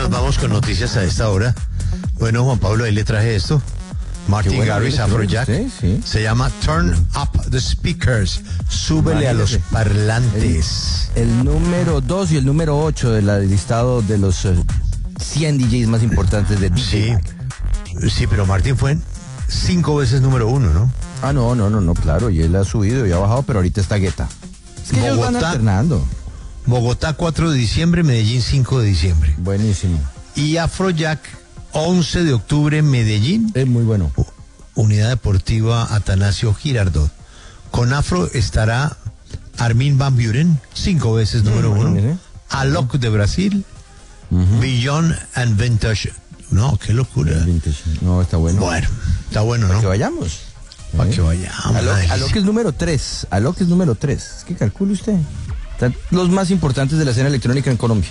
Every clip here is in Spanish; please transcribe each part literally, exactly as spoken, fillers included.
nos vamos con noticias a esta hora. Bueno, Juan Pablo, ahí le traje esto. Martin bueno, Garrix, Afrojack. Sí, sí. Se llama Turn Up the Speakers. Súbele Imagínese. a los parlantes. El, el número dos y el número ocho del listado de los uh, cien D Js más importantes de D J Sí, Mag. sí, pero Martin fue cinco veces número uno, ¿no? Ah, no, no, no, no, claro. Y él ha subido y ha bajado, pero ahorita está Guetta. Es que ellos van Bogotá. alternando. Bogotá cuatro de diciembre, Medellín cinco de diciembre. Buenísimo. Y Afrojack once de octubre, Medellín. Es muy bueno. Unidad Deportiva Atanasio Girardot. Con Afro estará Armin van Buren, cinco veces número Mm, uno. imagínese. Alok de Brasil. Uh-huh. Beyond and Vintage. No, qué locura. Vintage. No, está bueno. Bueno, está bueno, Para ¿no? que vayamos. Para ¿Eh? que vayamos. Alok, una delicia. Alok es número tres. Alok es número tres. Es que calcule usted. Están los más importantes de la escena electrónica en Colombia.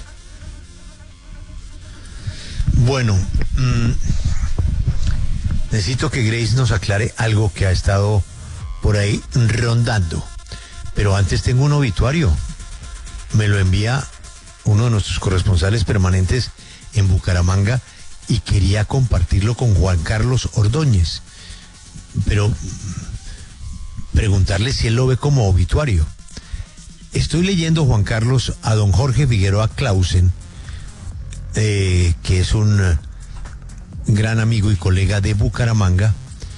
Bueno, mmm, necesito que Grace nos aclare algo que ha estado por ahí rondando. Pero antes tengo un obituario. Me lo envía uno de nuestros corresponsales permanentes en Bucaramanga y quería compartirlo con Juan Carlos Ordóñez. Pero preguntarle si él lo ve como obituario. Estoy leyendo, Juan Carlos, a don Jorge Figueroa Clausen, eh, que es un eh, gran amigo y colega de Bucaramanga,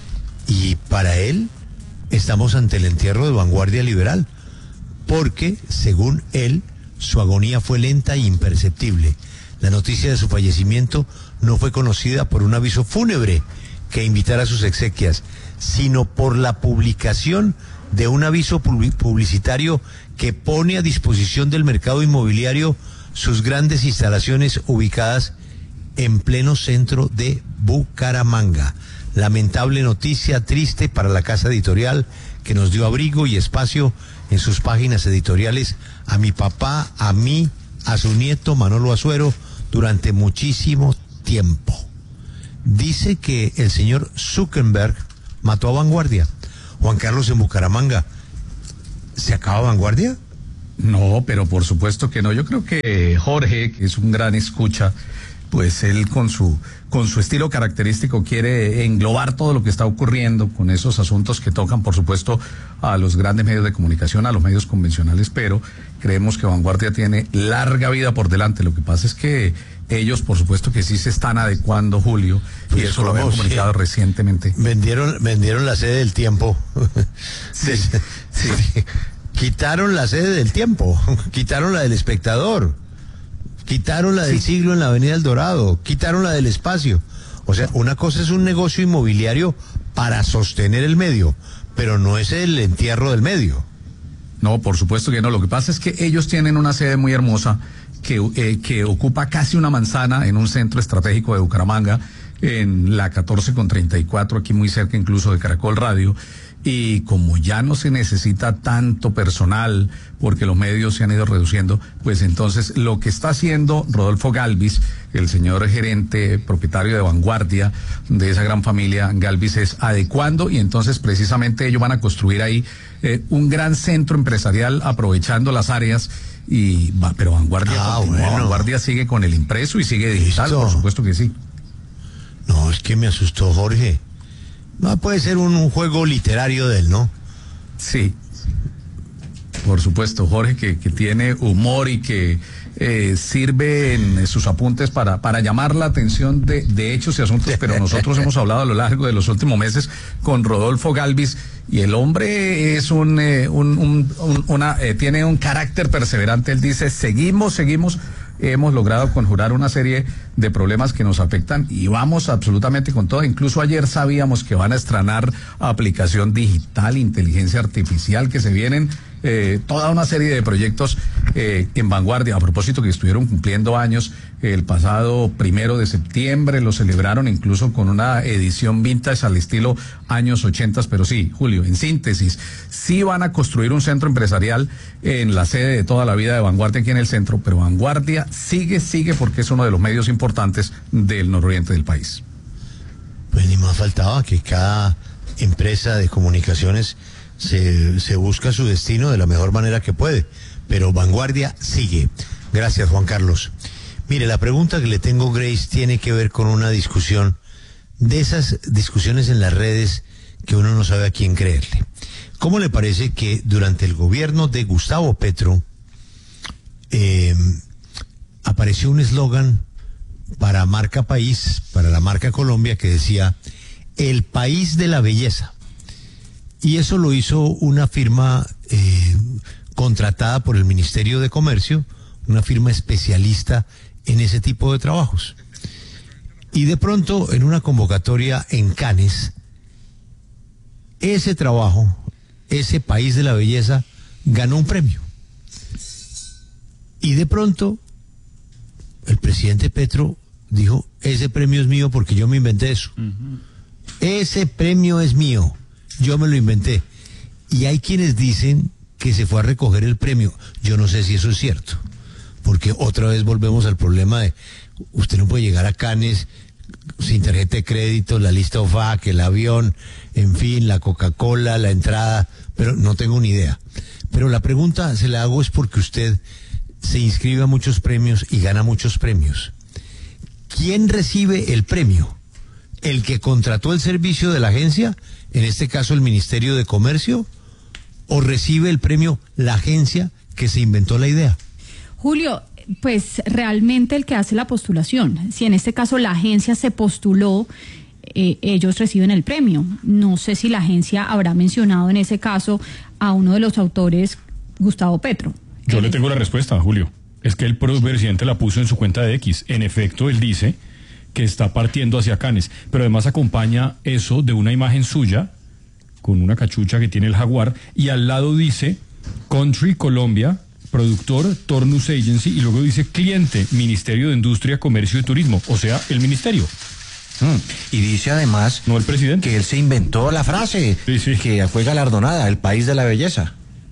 y para él estamos ante el entierro de vanguardia liberal, porque, según él, su agonía fue lenta e imperceptible. La noticia de su fallecimiento no fue conocida por un aviso fúnebre que invitara a sus exequias, sino por la publicación de un aviso publicitario que pone a disposición del mercado inmobiliario sus grandes instalaciones ubicadas en pleno centro de Bucaramanga. Lamentable noticia, triste para la casa editorial que nos dio abrigo y espacio en sus páginas editoriales a mi papá, a mí, a su nieto Manolo Azuero durante muchísimo tiempo. Dice que el señor Zuckerberg mató a Vanguardia. Juan Carlos, en Bucaramanga, ¿se acaba Vanguardia? No, pero por supuesto que no. Yo creo que Jorge, que es un gran escucha, pues él con su con su estilo característico quiere englobar todo lo que está ocurriendo con esos asuntos que tocan, por supuesto, a los grandes medios de comunicación, a los medios convencionales, pero creemos que Vanguardia tiene larga vida por delante. Lo que pasa es que ellos, por supuesto, que sí se están adecuando, Julio, Pues y eso lo habían ¿cómo? comunicado Sí. recientemente. Vendieron, vendieron la sede del Tiempo. Sí, sí. Quitaron la sede del Tiempo, quitaron la del Espectador, quitaron la del Sí. Siglo en la Avenida El Dorado, quitaron la del Espacio. O sea, una cosa es un negocio inmobiliario para sostener el medio, pero no es el entierro del medio. No, por supuesto que no. Lo que pasa es que ellos tienen una sede muy hermosa que, eh, que ocupa casi una manzana en un centro estratégico de Bucaramanga, en la catorce con treinta y cuatro, aquí muy cerca incluso de Caracol Radio. Y como ya no se necesita tanto personal, porque los medios se han ido reduciendo, pues entonces lo que está haciendo Rodolfo Galvis, el señor gerente propietario de Vanguardia, de esa gran familia Galvis, es adecuando, y entonces precisamente ellos van a construir ahí eh, un gran centro empresarial aprovechando las áreas. Y va, pero Vanguardia, Ah, continúa, bueno. Vanguardia sigue con el impreso y sigue digital. Listo. Por supuesto que sí. No, es que me asustó Jorge. No puede ser un, un juego literario de él, ¿no? Sí, por supuesto, Jorge, que, que tiene humor y que eh, sirve en sus apuntes para, para llamar la atención de, de hechos y asuntos, pero nosotros hemos hablado a lo largo de los últimos meses con Rodolfo Galvis, y el hombre es un, eh, un, un, un una, eh, tiene un carácter perseverante. Él dice, seguimos, seguimos. Hemos logrado conjurar una serie de problemas que nos afectan y vamos absolutamente con todo. Incluso ayer sabíamos que van a estrenar aplicación digital, inteligencia artificial, que se vienen eh, toda una serie de proyectos eh, en Vanguardia. A propósito, que estuvieron cumpliendo años el pasado primero de septiembre, lo celebraron incluso con una edición vintage al estilo años ochentas. Pero sí, Julio, en síntesis, sí van a construir un centro empresarial en la sede de toda la vida de Vanguardia aquí en el centro, pero Vanguardia sigue, sigue porque es uno de los medios importantes del nororiente del país. Pues ni más faltaba que cada empresa de comunicaciones se, se busca su destino de la mejor manera que puede, pero Vanguardia sigue. Gracias, Juan Carlos. Mire, la pregunta que le tengo, Grace, tiene que ver con una discusión, de esas discusiones en las redes que uno no sabe a quién creerle. ¿Cómo le parece que durante el gobierno de Gustavo Petro eh, apareció un eslogan para marca país, para la marca Colombia, que decía el país de la belleza? Y eso lo hizo una firma eh, contratada por el Ministerio de Comercio, una firma especialista en ese tipo de trabajos. Y de pronto, en una convocatoria en Cannes, ese trabajo, ese país de la belleza, ganó un premio. Y de pronto, el presidente Petro dijo, ese premio es mío porque yo me inventé eso. Uh-huh. Ese premio es mío, yo me lo inventé. Y hay quienes dicen que se fue a recoger el premio. Yo no sé si eso es cierto, porque otra vez volvemos al problema de, usted no puede llegar a Cannes sin tarjeta de crédito, la lista O F A C, el avión, en fin, la Coca-Cola, la entrada, pero no tengo ni idea. Pero la pregunta se la hago es porque usted se inscribe a muchos premios y gana muchos premios. ¿Quién recibe el premio? ¿El que contrató el servicio de la agencia, en este caso el Ministerio de Comercio, o recibe el premio la agencia que se inventó la idea? Julio, pues realmente el que hace la postulación, si en este caso la agencia se postuló, eh, ellos reciben el premio. No sé si la agencia habrá mencionado en ese caso a uno de los autores, Gustavo Petro. Yo le tengo la respuesta, Julio. Es que el presidente la puso en su cuenta de X. En efecto, él dice que está partiendo hacia Cannes, pero además acompaña eso de una imagen suya con una cachucha que tiene el jaguar, y al lado dice Country Colombia, productor Tornus Agency, y luego dice cliente Ministerio de Industria, Comercio y Turismo, o sea, el ministerio. Mm. Y dice además, no el presidente, que él se inventó la frase, sí, sí, que fue galardonada, el país de la belleza.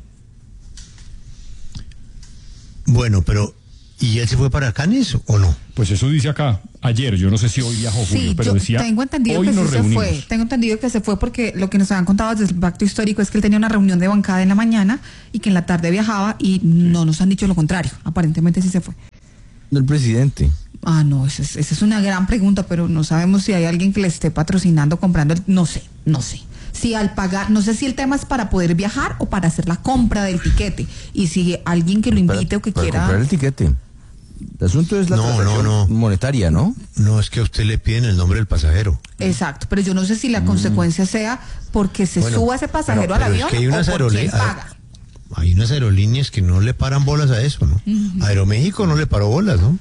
Bueno, pero ¿y él se fue para Cannes o no? Pues eso dice acá, ayer, yo no sé si hoy viajó, Julio, sí, pero yo decía, tengo entendido hoy que nos sí reunimos. se fue, tengo entendido que se fue porque lo que nos habían contado desde el pacto histórico es que él tenía una reunión de bancada en la mañana y que en la tarde viajaba, y no nos han dicho lo contrario, aparentemente sí se fue. Del presidente. Ah, no, esa es, esa es una gran pregunta, pero no sabemos si hay alguien que le esté patrocinando, comprando, el, no sé, no sé. Si al pagar, no sé si el tema es para poder viajar o para hacer la compra del tiquete, y si alguien que lo invite para, o que para quiera... comprar el tiquete. El asunto es la No, transacción no, no. monetaria, ¿no? No, es que a usted le piden el nombre del pasajero. Exacto, pero yo no sé si la mm. consecuencia sea porque se bueno, suba ese pasajero pero, al pero avión es que hay unas o porque él aerolíneas, paga. Hay unas aerolíneas que no le paran bolas a eso, ¿no? Uh-huh. Aeroméxico no le paró bolas, ¿no?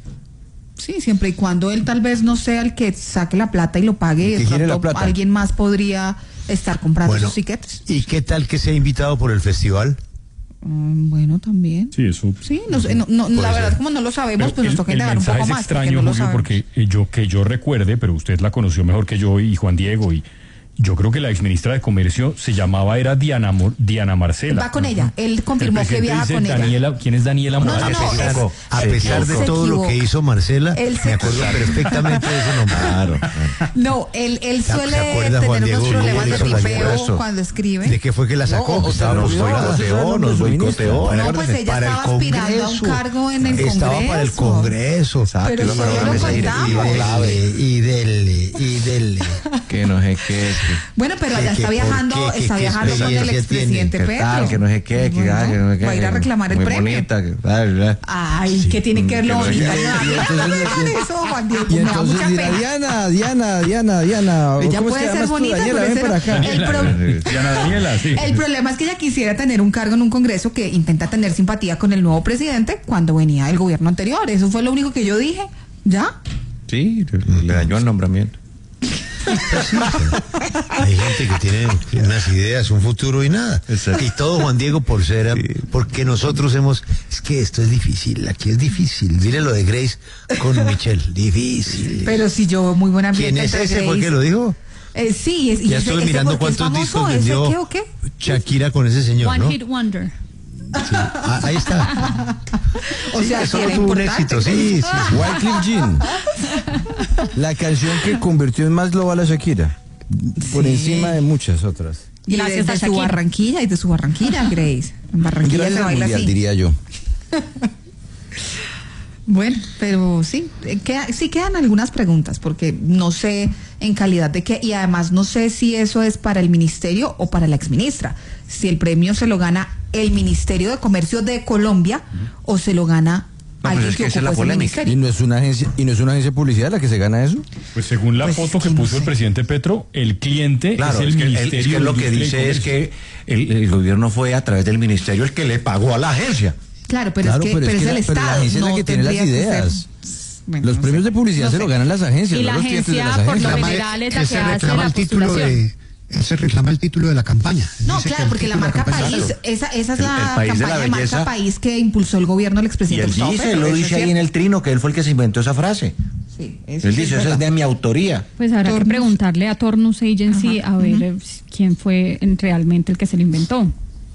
Sí, siempre y cuando él tal vez no sea el que saque la plata y lo pague, y de pronto alguien más podría estar comprando bueno, sus tiquetes. ¿Y qué tal que sea invitado por el festival? Mm, bueno, también. Sí, eso. Sí, no, no, no, la verdad, ser. Como no lo sabemos, pero pues el, nos toca indagar un poco es más. Extraño, no Julio, porque yo que yo recuerde, pero usted la conoció mejor que yo y Juan Diego, y yo creo que la exministra de Comercio se llamaba, era Diana Mor, Diana Marcela. Va con ella, él confirmó que viaja con Daniela, ella. ¿Quién es Daniela Morales? No, no, no, es, a pesar de todo lo que hizo Marcela, me acuerdo perfectamente de ese nombre. Claro. No, él, él suele acuerda, tener Juan unos Diego, problemas de tipeo cuando escribe. ¿De qué fue que la sacó? No, estaba nos boicoteó, nos boicoteó. No, pues ella para estaba el aspirando a un cargo en el estaba Congreso. Para el Congreso. Exacto. Pero no, si yo lo contamos. Y dele, y dele. Que no sé qué. Bueno, pero allá está viajando, qué, está qué viajando con el expresidente Petro. Tal, que no sé qué, que, bueno, que no sé qué. Va a ir a reclamar el muy premio. Bonita, que, ay, Ay, sí, ¿qué tiene que ver lo bonita? Eso, Juan Diego. Y entonces dirá, Diana, Diana, Diana, Diana. Ella puede ser bonita, Daniela, pero ven para acá. El, pro... Diana Daniela, sí. El problema es que ella quisiera tener un cargo en un Congreso que intenta tener simpatía con el nuevo presidente cuando venía del gobierno anterior. Eso fue lo único que yo dije. ¿Ya? Sí, le dañó el nombramiento. Sí, hay gente que tiene unas ideas, un futuro y nada. Exacto. Y todo, Juan Diego, por ser, sí. Porque nosotros hemos, es que esto es difícil, aquí es difícil. Dile lo de Grace con Michelle, difícil. Pero si yo muy buena ambiente. ¿Quién es ese? ¿Fue el que lo dijo? Eh, sí, es, ya estoy mirando cuántos discos vendió ¿ese qué, o qué? Shakira con ese señor, One ¿no? Hit Wonder. Sí. Ah, ahí está. O sí, sea, que solo tuvo un éxito, sí, sí, sí. Wyclef Jean, la canción que convirtió en más global a Shakira, por sí. encima de muchas otras. Y gracias de, de su Barranquilla y de su Barranquilla, Grace. En Barranquilla gracias se baila mundial, así. Diría yo. Bueno, pero sí, eh, queda- sí quedan algunas preguntas, porque no sé en calidad de qué, y además no sé si eso es para el ministerio o para la exministra. Si el premio se lo gana el Ministerio de Comercio de Colombia o se lo gana No, alguien pero es que que esa es ocupó la ese polémica. ¿Y ministerio. no es una agencia, y no es una agencia de publicidad la que se gana eso? Pues según la Pues foto es que que no puso el sé. presidente Petro, el cliente Claro, es el es que, él- Ministerio es que lo de que Industria y dice es Comercio. que el, el gobierno fue a través del ministerio el que le pagó a la agencia. Claro, pero Claro, es que, pero es pero que es el la- pero la Estado. agencia es la no que tiene las tendría que ser- ideas. Bueno, Los no premios sé. de publicidad No se sé. lo ganan las agencias, Y no la los clientes de agencia, las por lo agencias. general, es la que que se hace reclama la el título postulación. de se reclama el título de la campaña. No, Dice que claro, el porque la título de marca campaña- país, esa, esa es El- la el país de la campaña de marca belleza. país que impulsó el gobierno del Y expresidente él Gustavo dice, Petro, lo eso dice es ahí en cierto. el trino, que él fue el que se inventó esa frase. Sí, eso Él sí dice, es esa es verdad. de mi autoría. Pues habrá que Tornus. preguntarle a Tornus Agency Ajá, a ver ujú. eh, quién fue en- realmente el que se lo inventó.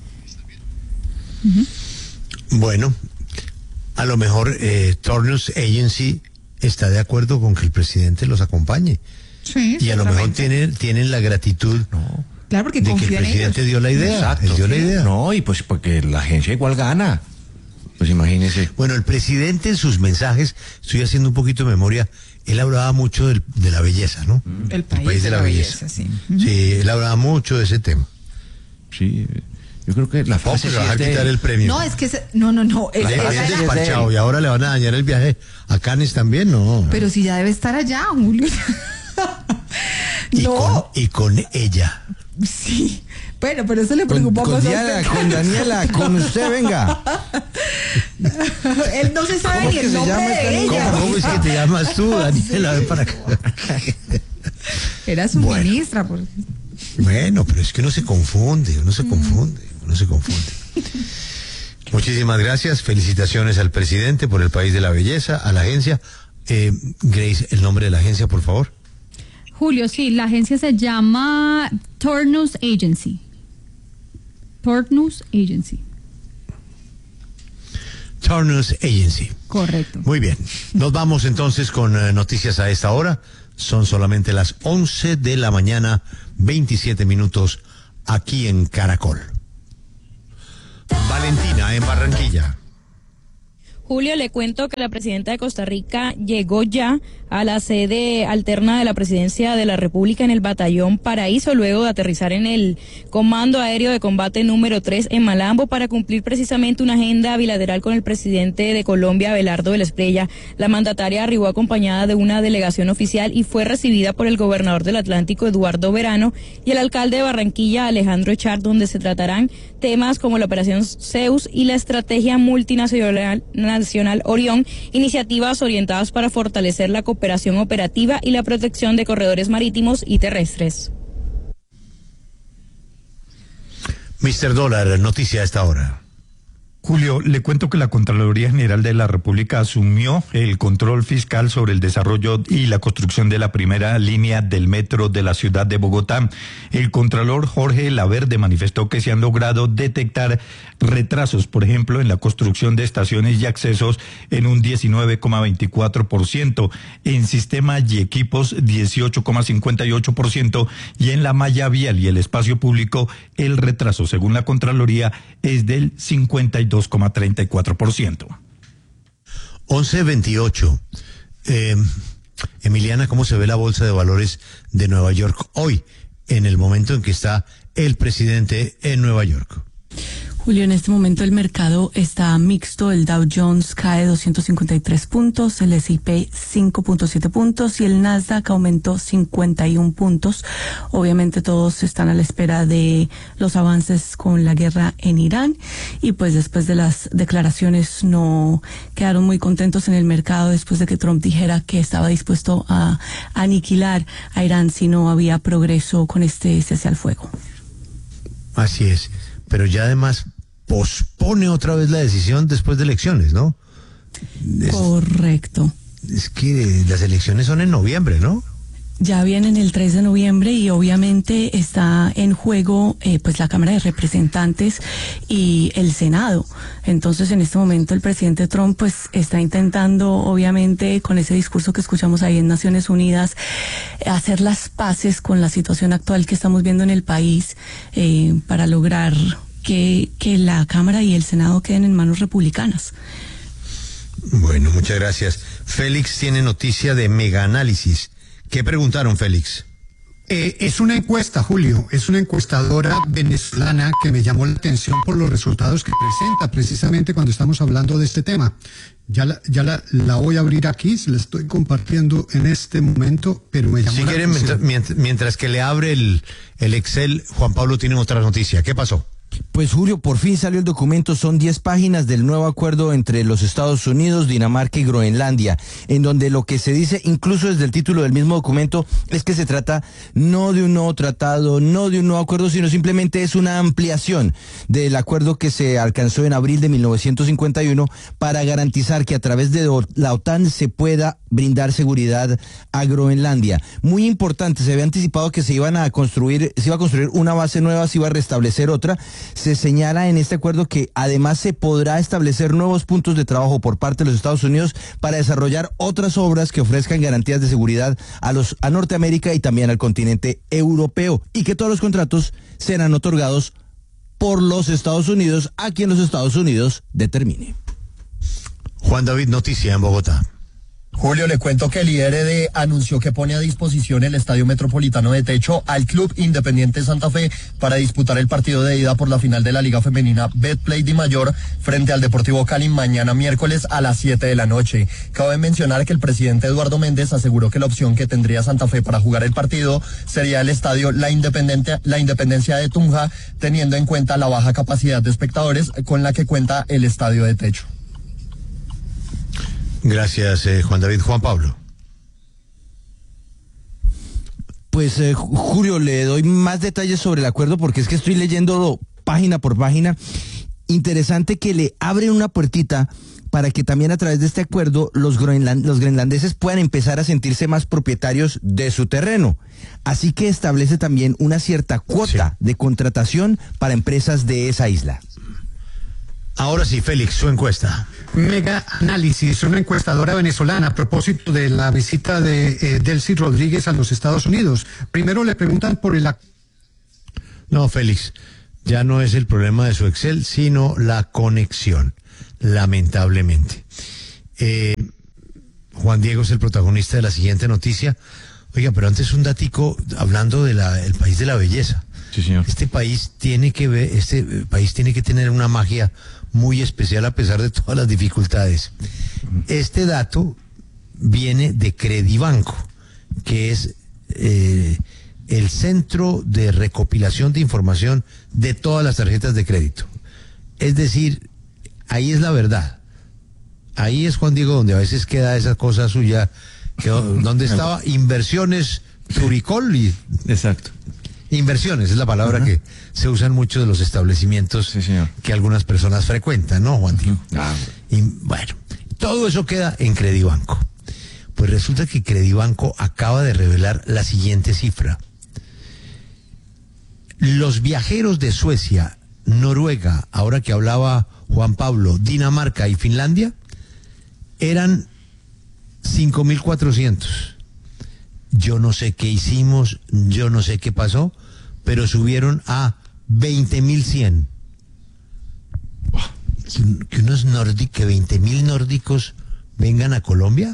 Bueno, a lo mejor eh, Turnus Agency está de acuerdo con que el presidente los acompañe. Sí, Y a lo mejor seguramente. tienen, tienen la gratitud Claro, porque de que el confían en ellos. presidente dio la idea. Exacto. Él dio la idea. No, y pues porque la agencia igual gana. Pues imagínese. Bueno, el presidente en sus mensajes, estoy haciendo un poquito de memoria, él hablaba mucho del- de la belleza, ¿no? El país de la belleza, sí. Sí, él hablaba mucho de ese tema. Sí, yo creo que la Tampoco frase le sí va a es de- quitar el premio. No, es que ese- no, no, no. es- La Bien esa frase era- es de- despachado, y ahora le van a dañar el viaje a Cannes también, no. pero si ya debe estar allá, Julio. y, no, con, y con ella. sí. Bueno, pero eso le Con, preocupa con más a Diana, usted. con Daniela, con usted, venga. Él no se sabe ¿Cómo ni que el se nombre llama esta de niña? ella. ¿Cómo, cómo es que te llamas tú, Daniela? Ven para acá. Era su Bueno. ministra. Por... Bueno, pero es que uno se confunde, uno se confunde, uno se confunde. Muchísimas gracias, felicitaciones al presidente por el país de la belleza, a la agencia. Eh, Grace, el nombre de la agencia, por favor. Julio, sí, la agencia se llama Tornus Agency. Tornus Agency. Turnus Agency. Correcto. Muy bien, nos vamos entonces con eh, noticias a esta hora. Son solamente las once de la mañana, veintisiete minutos, aquí en Caracol. Valentina, en Barranquilla. Julio, le cuento que la presidenta de Costa Rica llegó ya a la sede alterna de la presidencia de la República en el batallón Paraíso, luego de aterrizar en el Comando Aéreo de Combate número tres en Malambo para cumplir precisamente una agenda bilateral con el presidente de Colombia, Abelardo de la Espriella. La mandataria arribó acompañada de una delegación oficial y fue recibida por el gobernador del Atlántico, Eduardo Verano, y el alcalde de Barranquilla, Alejandro Echar, donde se tratarán temas como la operación Zeus y la estrategia multinacional Nacional Orión, iniciativas orientadas para fortalecer la cooperación operativa y la protección de corredores marítimos y terrestres. mister Dólar, noticia a esta hora. Julio, le cuento que la Contraloría General de la República asumió el control fiscal sobre el desarrollo y la construcción de la primera línea del metro de la ciudad de Bogotá. El Contralor Jorge Laverde manifestó que se han logrado detectar retrasos, por ejemplo, en la construcción de estaciones y accesos en un diecinueve coma veinticuatro por ciento, en sistemas y equipos dieciocho coma cincuenta y ocho por ciento y en la malla vial y el espacio público el retraso, según la Contraloría, es del cincuenta y dos coma treinta y cuatro por ciento. once veintiocho. Eh, Emiliana, ¿cómo se ve la bolsa de valores de Nueva York hoy, en el momento en que está el presidente en Nueva York? Julio, en este momento el mercado está mixto, el Dow Jones cae doscientos cincuenta y tres puntos, el S y P cinco punto siete puntos y el Nasdaq aumentó cincuenta y uno puntos. Obviamente todos están a la espera de los avances con la guerra en Irán y pues después de las declaraciones no quedaron muy contentos en el mercado después de que Trump dijera que estaba dispuesto a aniquilar a Irán si no había progreso con este cese al fuego. Así es, pero ya además pospone otra vez la decisión después de elecciones, ¿no? Es, Correcto. es que las elecciones son en noviembre, ¿no? Ya vienen el tres de noviembre y obviamente está en juego eh, pues la Cámara de Representantes y el Senado. Entonces en este momento el presidente Trump pues está intentando obviamente con ese discurso que escuchamos ahí en Naciones Unidas hacer las paces con la situación actual que estamos viendo en el país eh, para lograr que, que la Cámara y el Senado queden en manos republicanas. Bueno, muchas gracias. Félix tiene noticia de Mega Análisis. ¿Qué preguntaron, Félix? Eh, es una encuesta, Julio, es una encuestadora venezolana que me llamó la atención por los resultados que presenta precisamente cuando estamos hablando de este tema. Ya la, ya la, la voy a abrir aquí, se la estoy compartiendo en este momento, pero me llamó si la quieren, atención. mientras, mientras que le abre el, el Excel, Juan Pablo tiene otra noticia. ¿Qué pasó? Pues Julio, por fin salió el documento, son diez páginas del nuevo acuerdo entre los Estados Unidos, Dinamarca y Groenlandia, en donde lo que se dice, incluso desde el título del mismo documento, es que se trata no de un nuevo tratado, no de un nuevo acuerdo, sino simplemente es una ampliación del acuerdo que se alcanzó en abril de mil novecientos cincuenta y uno para garantizar que a través de la OTAN se pueda brindar seguridad a Groenlandia. Muy importante, se había anticipado que se iban a construir, se iba a construir una base nueva, se iba a restablecer otra. Se señala en este acuerdo que además se podrá establecer nuevos puntos de trabajo por parte de los Estados Unidos para desarrollar otras obras que ofrezcan garantías de seguridad a los a Norteamérica y también al continente europeo, y que todos los contratos serán otorgados por los Estados Unidos a quien los Estados Unidos determine. Juan David, noticia en Bogotá. Julio, le cuento que el I R D anunció que pone a disposición el Estadio Metropolitano de Techo al Club Independiente Santa Fe para disputar el partido de ida por la final de la Liga Femenina Betplay Di Mayor frente al Deportivo Cali mañana miércoles a las siete de la noche. Cabe mencionar que el presidente Eduardo Méndez aseguró que la opción que tendría Santa Fe para jugar el partido sería el estadio La Independencia, La Independencia de Tunja, teniendo en cuenta la baja capacidad de espectadores con la que cuenta el Estadio de Techo. Gracias, eh, Juan David. Juan Pablo. Pues eh, Julio, le doy más detalles sobre el acuerdo porque es que estoy leyendo página por página. Interesante que le abren una puertita para que también a través de este acuerdo los, groenland los groenlandeses puedan empezar a sentirse más propietarios de su terreno. Así que establece también una cierta cuota sí. de contratación para empresas de esa isla. Ahora sí, Félix, su encuesta. Mega Análisis, una encuestadora venezolana a propósito de la visita de eh, Delcy Rodríguez a los Estados Unidos. Primero le preguntan por el... No, Félix, ya no es el problema de su Excel, sino la conexión, lamentablemente. Eh, Juan Diego es el protagonista de la siguiente noticia. Oiga, pero antes un datico hablando de la, el país de la belleza. Sí, señor. Este país tiene que ver, este país tiene que tener una magia muy especial a pesar de todas las dificultades. Este dato viene de Credibanco, que es eh, el centro de recopilación de información de todas las tarjetas de crédito. Es decir, ahí es la verdad. Ahí es, Juan Diego, donde a veces queda esa cosa suya, que, donde estaba Inversiones Turicol. Y, exacto. Inversiones es la palabra uh-huh. que se usa en muchos de los establecimientos sí, que algunas personas frecuentan, ¿no, Juan Diego? Uh-huh. Ah, y bueno, todo eso queda en Credibanco. Pues resulta que Credibanco acaba de revelar la siguiente cifra. Los viajeros de Suecia, Noruega, ahora que hablaba Juan Pablo, Dinamarca y Finlandia, eran cinco mil cuatrocientos. Yo no sé qué hicimos, yo no sé qué pasó, pero subieron a veinte mil cien. Que unos nórdicos, que veinte mil nórdicos vengan a Colombia.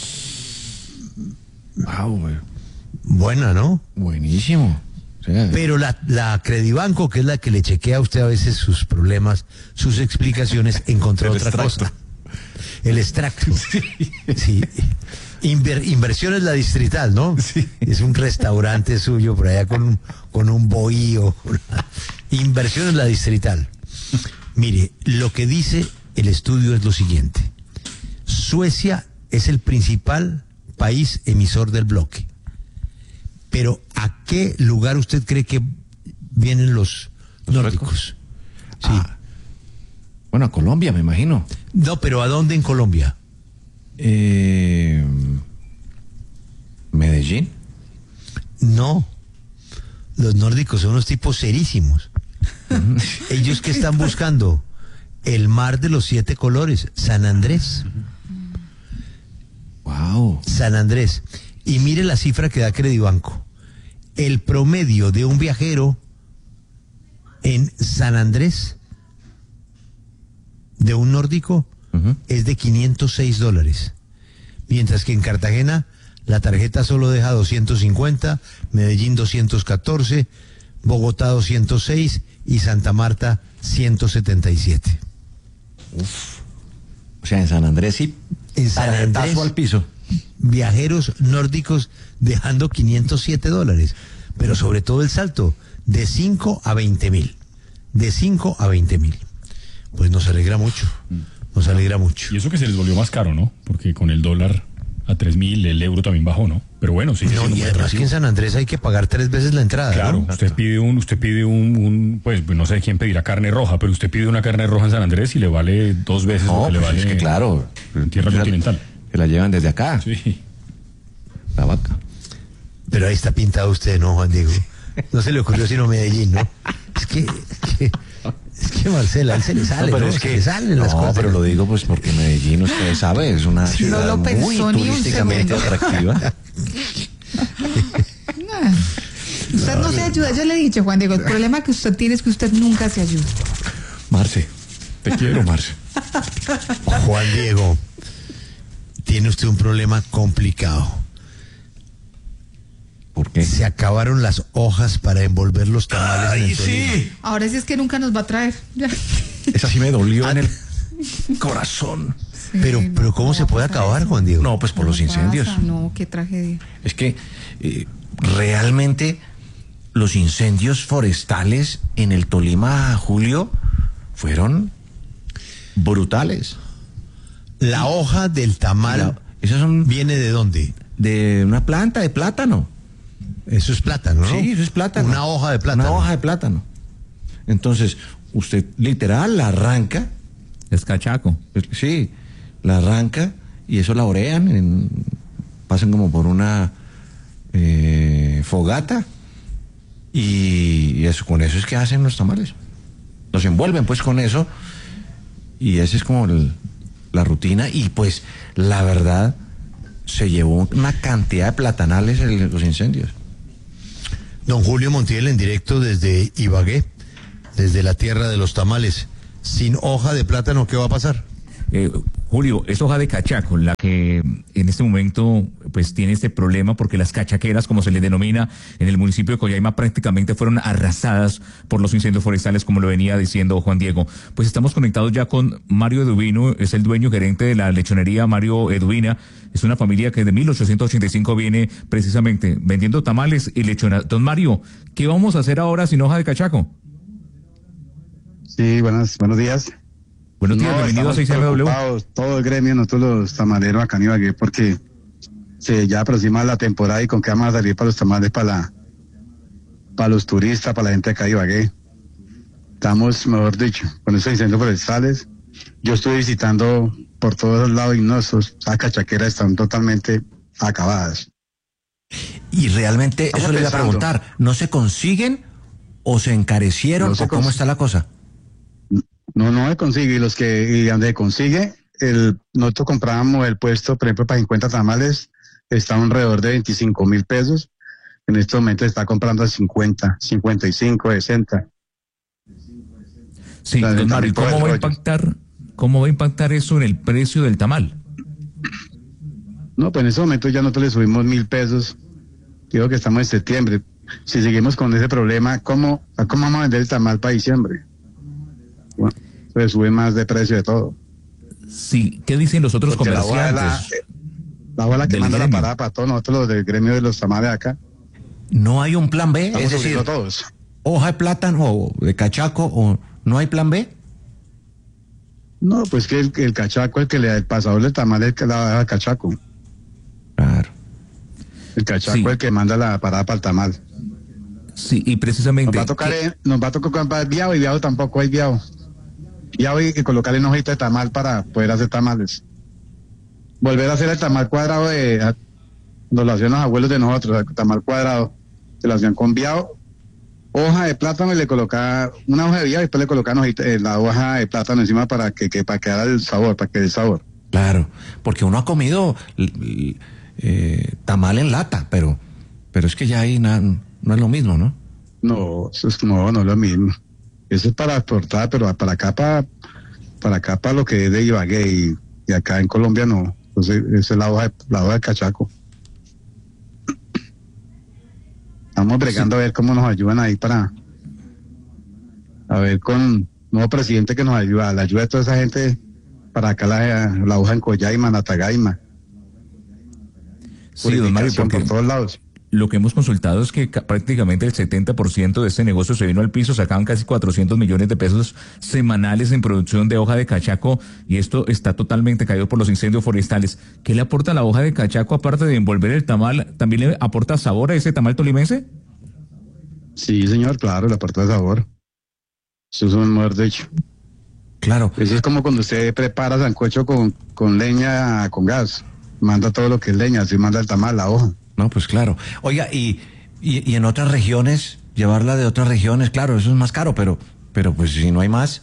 Wow, buena, ¿no? Buenísimo. Sí. Pero la, la Credibanco, que es la que le chequea a usted a veces sus problemas, sus explicaciones, encontró otra extracto. cosa. El extracto. Sí. sí. Inver, Inversiones La Distrital, ¿no? Sí. Es un restaurante suyo por allá con un, con un bohío. Inversiones La Distrital. Mire, lo que dice el estudio es lo siguiente. Suecia es el principal país emisor del bloque. Pero ¿a qué lugar usted cree que vienen los nórdicos? Sí. Ah, bueno, a Colombia, me imagino. No, pero ¿a dónde en Colombia? Eh, ¿Medellín? No. Los nórdicos son unos tipos serísimos. Ellos que están buscando el mar de los siete colores, San Andrés. Wow. San Andrés. Y mire la cifra que da Credibanco. El promedio de un viajero en San Andrés, de un nórdico, uh-huh. es de quinientos seis dólares. Mientras que en Cartagena la tarjeta solo deja doscientos cincuenta, Medellín doscientos catorce, Bogotá doscientos seis y Santa Marta ciento setenta y siete. Uf. O sea, en San Andrés sí. En San Andrés al piso. Viajeros nórdicos dejando quinientos siete dólares. Pero sobre todo el salto de cinco a veinte mil. De cinco a veinte mil. Pues nos alegra mucho. Nos alegra mucho. Y eso que se les volvió más caro, ¿no? Porque con el dólar a tres mil, el euro también bajó, ¿no? Pero bueno, sí. No, y además que en San Andrés hay que pagar tres veces la entrada. Claro, ¿no? usted pide un, usted pide un, un, pues no sé quién pedirá carne roja, pero usted pide una carne roja en San Andrés y le vale dos veces no, lo que pues le vale es que claro, en tierra continental. Que la llevan desde acá. Sí. La vaca. Pero ahí está pintado usted, ¿no, Juan Diego? No se le ocurrió sino Medellín, ¿no? Es que, es que, es que Marcela, él se le sale, no, pero ¿no? es Se que le salen las no, cosas. pero lo digo pues porque Medellín, usted sabe, es una Sí, ciudad no lo muy pensó ni un turísticamente segundo. atractiva. Usted no se ayuda, yo le he dicho, Juan Diego, el problema que usted tiene es que usted nunca se ayuda. Marce, te quiero, Marce. Juan Diego, tiene usted un problema complicado. ¿Por qué? Se acabaron las hojas para envolver los tamales. Ay, en el Tolima. sí. Ahora sí es que nunca nos va a traer. Ya. Esa sí me dolió en el corazón. Sí, Pero, no, pero ¿cómo se va a puede pasar acabar, eso? Juan Diego? No, pues por No los incendios. pasa, no, qué tragedia. Es que eh, realmente los incendios forestales en el Tolima, Julio, fueron brutales. La hoja del tamal, La- esas son ¿viene de dónde? de una planta de plátano. Eso es plátano, ¿no? Sí, eso es plátano. Una hoja de plátano. Una hoja de plátano. Entonces, usted literal la arranca. Es cachaco. Sí, la arranca y eso la orean, en- pasan como por una eh, fogata y, y eso, con eso es que hacen los tamales. Los envuelven pues con eso y esa es como el- la rutina y pues la verdad se llevó una cantidad de platanales en los incendios. Don Julio Montiel en directo desde Ibagué, desde la tierra de los tamales. Sin hoja de plátano, ¿qué va a pasar? Eh, Julio, es hoja de cachaco la que en este momento pues tiene este problema porque las cachaqueras, como se les denomina en el municipio de Coyaima, prácticamente fueron arrasadas por los incendios forestales, como lo venía diciendo Juan Diego. Pues estamos conectados ya con Mario Eduvino, es el dueño gerente de la lechonería Mario Eduvina. Es una familia que de mil ochocientos ochenta y cinco viene precisamente vendiendo tamales y lechonas. Don Mario, ¿qué vamos a hacer ahora sin hoja de cachaco? Sí, buenas, buenos días. Buenos días, No, bienvenido a estamos seis M W. preocupados, todo el gremio, nosotros los tamaleros acá en Ibagué, porque se ya aproxima la temporada y con qué vamos a salir para los tamales, para la, para los turistas, para la gente acá de Ibagué. Estamos, mejor dicho, con esos incendios forestales. Yo estuve visitando por todos lados y no, esos, esas cachaqueras están totalmente acabadas. Y realmente, Estamos eso le iba a pensando. preguntar, ¿no se consiguen o se encarecieron No se o cómo cons- está la cosa? No, no se consigue. Y los que, y donde consigue, el, nosotros comprábamos el puesto, por ejemplo, para cincuenta tamales, está alrededor de veinticinco mil pesos. En este momento está comprando a cincuenta, cincuenta y cinco, sesenta. Sí, La de don Mario, también ¿cómo por el va a rollo. impactar, cómo va a impactar eso en el precio del tamal? No, pues en este momento ya nosotros le subimos mil pesos. Digo que estamos en septiembre. Si seguimos con ese problema, ¿cómo, cómo vamos a vender el tamal para diciembre? Bueno, se sube más de precio de todo. Sí, ¿qué dicen los otros Porque la hoja es la, comerciantes? la hoja es la que del manda la gremio? parada para todos nosotros los del gremio de los tamales acá. ¿No hay un plan B? Estamos Es decir, subiendo todos. hoja de plátano o de cachaco, o no hay plan B. No, pues que el, el cachaco, el que le da el pasador del tamal, es el que la da al cachaco. Claro. El cachaco Sí. es el que manda la parada para el tamal. Sí, y precisamente... Nos va a tocar, ¿qué- eh, nos va a tocar comprar viado y viado tampoco hay viado. Viado y, y colocarle una hojita de tamal para poder hacer tamales. Volver a hacer el tamal cuadrado de, a- nos lo hacían los abuelos de nosotros, el tamal cuadrado. Se lo hacían con viado, hoja de plátano y le colocaba una hoja de viado y después le colocaban hojita- eh, la hoja de plátano encima para que, que para que haga el sabor, para que dé el sabor. Claro, porque uno ha comido l- l- eh, tamal en lata, pero, pero es que ya ahí na- no es lo mismo, ¿no? No, eso es, no, no es lo mismo. Eso es para exportar, pero para acá, para, para acá, para lo que es de Ibagué, y, y acá en Colombia no. Entonces, esa es la hoja de, la hoja de cachaco. Estamos bregando sí. a ver cómo nos ayudan ahí para, a ver con nuevo presidente que nos ayuda, la ayuda de toda esa gente para acá la, la hoja en Coyaima, Natagaima. Sí, don Mario, porque por todos lados. Lo que hemos consultado es que prácticamente el setenta por ciento de este negocio se vino al piso, sacaban casi cuatrocientos millones de pesos semanales en producción de hoja de cachaco, y esto está totalmente caído por los incendios forestales. ¿Qué le aporta la hoja de cachaco aparte de envolver el tamal? ¿También le aporta sabor a ese tamal tolimense? Sí, señor, claro, le aporta sabor. Eso es un mejor dicho. Claro. Eso es como cuando usted prepara sancocho con, con leña, con gas. Manda todo lo que es leña, así manda el tamal, la hoja. No, pues claro. Oiga, y, y, y en otras regiones, llevarla de otras regiones, claro, eso es más caro, pero, pero pues si no hay más.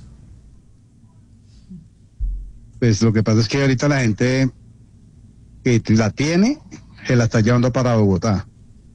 Pues lo que pasa es que ahorita la gente que la tiene, se la está llevando para Bogotá.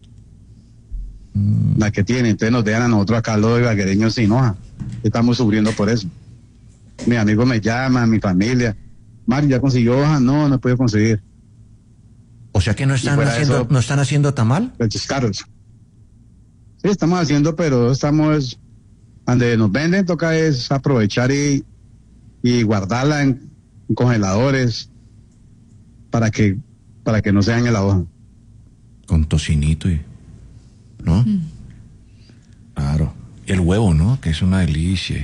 Mm. La que tiene, entonces nos dejan a nosotros acá los ibaguereños sin hoja. Estamos sufriendo por eso. Mi amigo me llama, mi familia. Mario, ¿ya consiguió hoja? No, no he podido conseguir. O sea que no están haciendo, eso, no están haciendo tamal. Los caros. Sí, estamos haciendo, pero estamos, donde nos venden, toca es aprovechar y, y guardarla en, en congeladores para que, para que no se dañe la hoja. Con tocinito y, ¿no? Mm. Claro. Y el huevo, ¿no? Que es una delicia.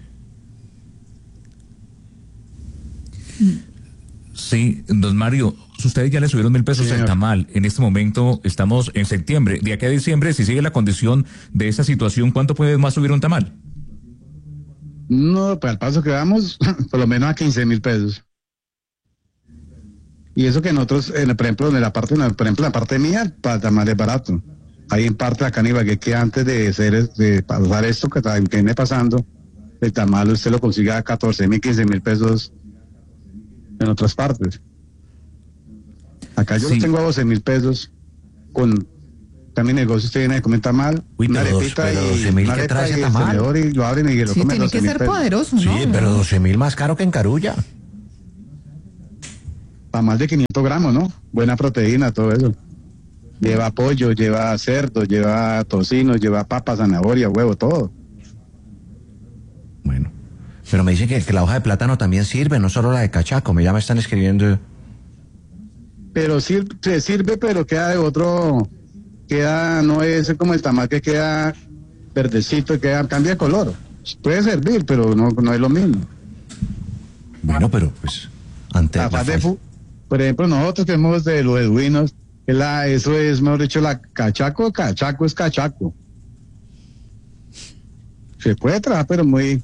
Sí, don Mario, ustedes ya le subieron mil pesos sí, el tamal. En este momento estamos en septiembre. De aquí a diciembre, si sigue la condición de esa situación, ¿cuánto puede más subir un tamal? No, pues al paso que vamos, por lo menos a quince mil pesos. Y eso que nosotros, en, por ejemplo, en la parte, por ejemplo, la parte mía, para el tamal es barato. Hay en parte acá en Ibagué que antes de ser, de pasar esto que viene pasando, el tamal usted lo consigue a catorce mil, quince mil pesos en otras partes. Acá yo sí. lo tengo a doce mil pesos con también negocio. Usted viene a comer tamal, Uy, una pero arepita pero y doce mil una que arepa trae y ese el tamal. tenedor y lo abren y lo sí, comen. Tiene que ser poderoso, ¿no? Sí, pero doce mil más caro que en Carulla. Tamal de quinientos gramos, ¿no? Buena proteína, todo eso. Lleva pollo, lleva cerdo, lleva tocino, lleva papa, zanahoria, huevo, todo. Bueno. Pero me dicen que, que la hoja de plátano también sirve, no solo la de cachaco, me ya me están escribiendo. Pero sí, se sirve, pero queda de otro, queda, no es como el tamal que queda verdecito, queda, cambia de color. Puede servir, pero no, no es lo mismo. Bueno, pero pues, ante la de, por ejemplo, nosotros tenemos de los beduinos, la, eso es, mejor dicho, la cachaco, cachaco es cachaco. Se puede trabajar, pero muy...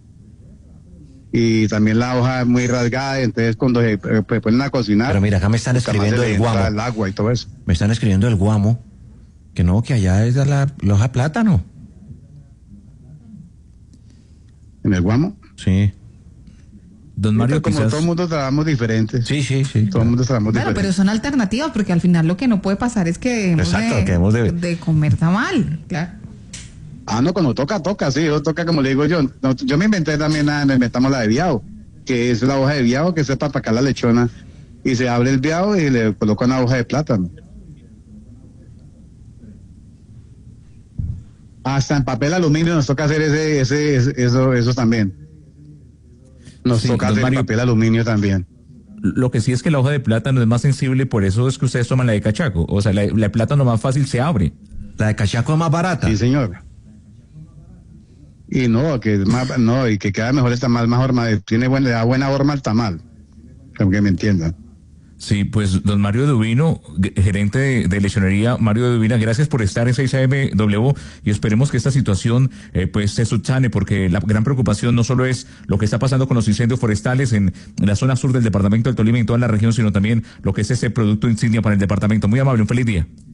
Y también la hoja es muy rasgada, entonces cuando se, se ponen a cocinar... Pero mira, acá me están escribiendo el guamo. El agua y todo eso. Me están escribiendo el guamo, que no, que allá es la, la hoja de plátano. ¿En el guamo? Sí. Don Mario, como quizás... todo el mundo trabajamos diferentes. Sí, sí, sí. Todo claro. el mundo trabajamos bueno, diferentes. pero son alternativas, porque al final lo que no puede pasar es que debemos, Exacto, de, que debemos de... de comer tamal, claro. Ah, no, cuando toca, toca, sí, yo toca como le digo yo. No, yo me inventé también, nada, me inventamos la de viao, que es la hoja de viao, que sepa para acá la lechona, y se abre el viao y le coloca una hoja de plátano. Hasta en papel aluminio nos toca hacer ese, ese, ese eso, eso también. Nos sí, toca hacer Mario, papel aluminio también. Lo que sí es que la hoja de plátano es más sensible, por eso es que ustedes toman la de cachaco. O sea, la, la de plátano más fácil se abre. La de cachaco es más barata. Sí, señor. Y no, que es más, no, y que queda mejor el tamal, más horma, tiene buena, le da buena horma al tamal, como que me entiendan. Sí, pues don Mario Dubino, gerente de, de lechonería, Mario Dubina, gracias por estar en seis A M W y esperemos que esta situación eh, pues se subsane, porque la gran preocupación no solo es lo que está pasando con los incendios forestales en, en la zona sur del departamento del Tolima y en toda la región, sino también lo que es ese producto insignia para el departamento. Muy amable, un feliz día.